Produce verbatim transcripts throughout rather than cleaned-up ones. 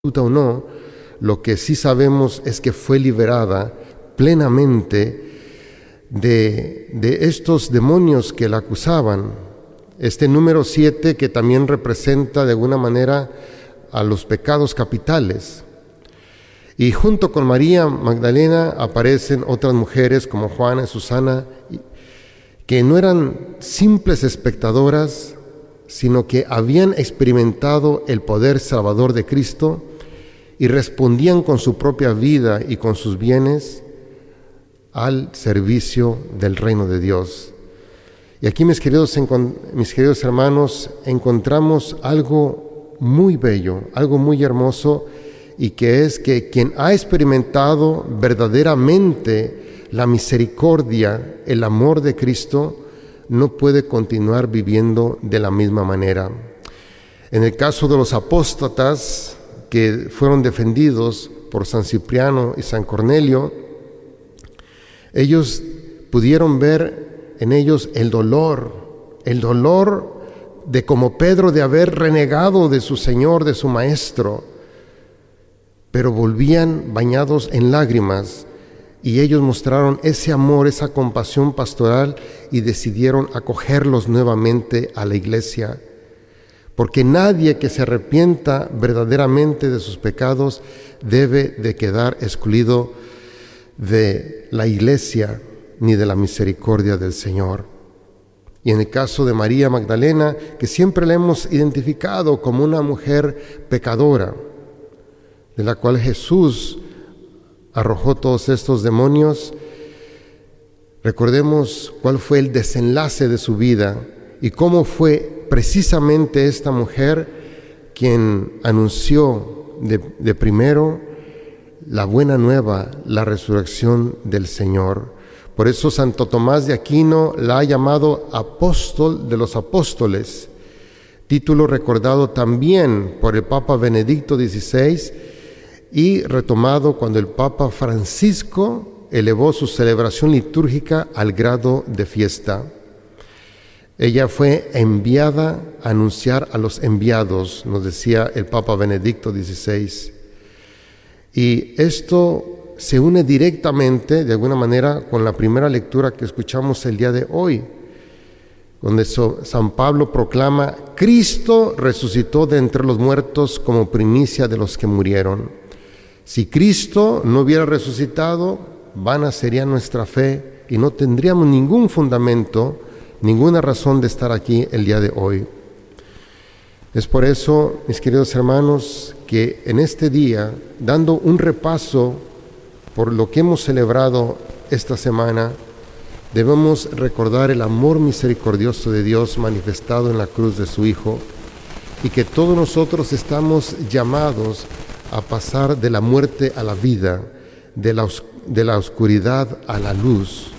o no, lo que sí sabemos es que fue liberada plenamente de, de estos demonios que la acusaban. Este número siete, que también representa de alguna manera a los pecados capitales. Y junto con María Magdalena aparecen otras mujeres como Juana y Susana, que no eran simples espectadoras, sino que habían experimentado el poder salvador de Cristo y respondían con su propia vida y con sus bienes al servicio del reino de Dios. Y aquí, mis queridos, mis queridos hermanos, encontramos algo muy bello, algo muy hermoso, y que es que quien ha experimentado verdaderamente la misericordia, el amor de Cristo, no puede continuar viviendo de la misma manera. En el caso de los apóstatas que fueron defendidos por San Cipriano y San Cornelio, ellos pudieron ver en ellos el dolor, el dolor de como Pedro de haber renegado de su Señor, de su Maestro, pero volvían bañados en lágrimas, y ellos mostraron ese amor, esa compasión pastoral, y decidieron acogerlos nuevamente a la iglesia. Porque nadie que se arrepienta verdaderamente de sus pecados debe de quedar excluido de la iglesia ni de la misericordia del Señor. Y en el caso de María Magdalena, que siempre la hemos identificado como una mujer pecadora, de la cual Jesús arrojó todos estos demonios, recordemos cuál fue el desenlace de su vida y cómo fue precisamente esta mujer quien anunció de, de primero la buena nueva, la resurrección del Señor. Por eso Santo Tomás de Aquino la ha llamado apóstol de los apóstoles, título recordado también por el Papa Benedicto dieciséis y retomado cuando el Papa Francisco elevó su celebración litúrgica al grado de fiesta. Ella fue enviada a anunciar a los enviados, nos decía el Papa Benedicto dieciséis. Y esto se une directamente, de alguna manera, con la primera lectura que escuchamos el día de hoy, donde San Pablo proclama: Cristo resucitó de entre los muertos como primicia de los que murieron. Si Cristo no hubiera resucitado, vana sería nuestra fe y no tendríamos ningún fundamento, ninguna razón de estar aquí el día de hoy. Es por eso, mis queridos hermanos, que en este día, dando un repaso por lo que hemos celebrado esta semana, debemos recordar el amor misericordioso de Dios manifestado en la cruz de su Hijo, y que todos nosotros estamos llamados a pasar de la muerte a la vida, de la, de la oscuridad a la luz.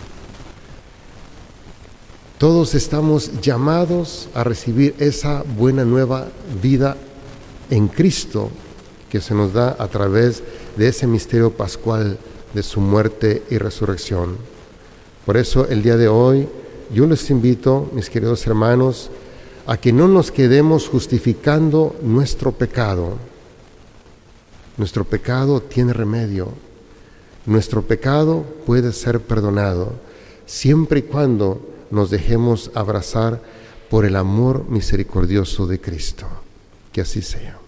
Todos estamos llamados a recibir esa buena nueva vida en Cristo, que se nos da a través de ese misterio pascual de su muerte y resurrección. Por eso el día de hoy yo les invito, mis queridos hermanos, a que no nos quedemos justificando nuestro pecado. Nuestro pecado tiene remedio. Nuestro pecado puede ser perdonado, siempre y cuando nos dejemos abrazar por el amor misericordioso de Cristo. Que así sea.